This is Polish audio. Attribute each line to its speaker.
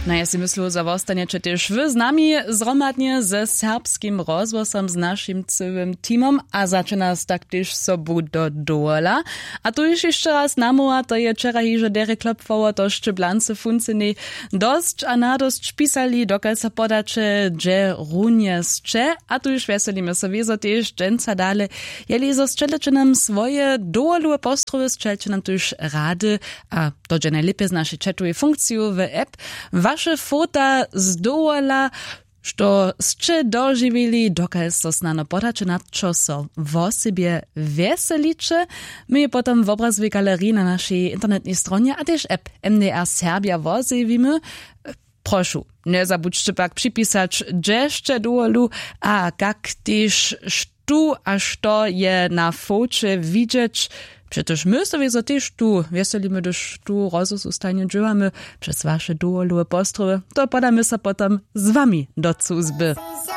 Speaker 1: No ja si myślę, że zostaniecie też wy z nami zromadnie ze serbskim rozgłosom z naszym całym teamem, a zaczyna z tak też sobu do dola. A tu już jeszcze raz namowa, to je wczoraj, że Derek Klopfower to szczyblance funcyny dość, a nadość pisali, dokąd se podacze, że runie zcze, a tu już weselimy sobie, że też dżęca dale, jeli zostrzelecze nam swoje dołe postroje, strzelcie nam tu już rady, a to że najlepiej z naszej chatowej funkcji w app, wasze fota z dola, što ste doživili, dokaj so snano podače na čo so vo sobie veseliče. My je potom v obrazovej galerii na našej internetnej stronie, a też app MDR Serbia vozivimy. Prošu, ne zabudźcie pak przypisać, gdzie dolu, a jak też sztu, a što je na focie widzieć. Przecież my sobie za też tu weselimy, gdyż tu rozostanie dżywamy przez wasze dołe postroje, to podamy się potem z wami do cuzby.